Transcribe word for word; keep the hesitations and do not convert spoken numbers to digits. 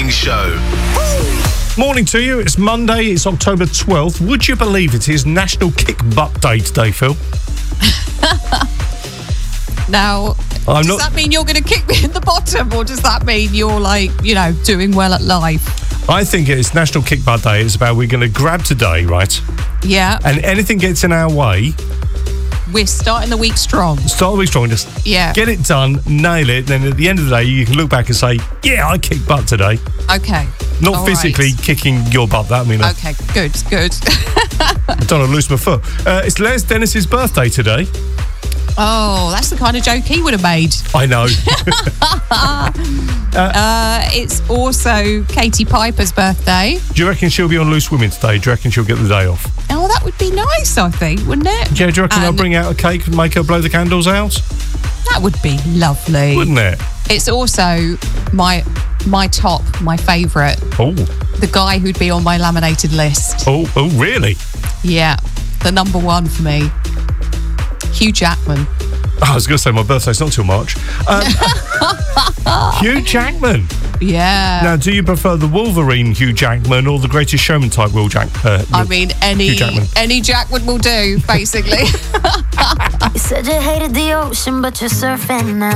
Morning Show. Morning to you. It's Monday. It's October twelfth. Would you believe it is National Kick Butt Day today, Phil? Now, I'm does not- that mean you're going to kick me in the bottom, or does that mean you're, like, you know, doing well at life? I think it's National Kick Butt Day. It's about we're going to grab today, right? Yeah. And anything gets in our way, We're starting the week strong. start the week strong. Just Yeah. get it done, nail it. Then at the end of the day, you can look back and say, "Yeah, I kicked butt today." Okay. Not All physically right. kicking your butt. That I mean, I Okay, good, good. don't want to lose my foot. Uh, it's Les Dennis's birthday today. Oh, that's the kind of joke he would have made. I know. Uh, it's also Katie Piper's birthday. Do you reckon she'll be on Loose Women today? Do you reckon she'll get the day off? Oh, that would be nice, I think, wouldn't it? Yeah, do you reckon they'll And bring out a cake and make her blow the candles out? that would be lovely. Wouldn't it? It's also my my top, my favourite, Oh, the guy who'd be on my laminated list. oh, oh, really? Yeah, the number one for me, Hugh Jackman. Oh, I was going to say my birthday's not till March. Um, Hugh Jackman. Yeah. Now, do you prefer the Wolverine Hugh Jackman or the Greatest Showman type Will Jack? Uh, I mean, any Hugh Jackman. any Jackman will do, basically. You said you hated the ocean, but you're surfing now.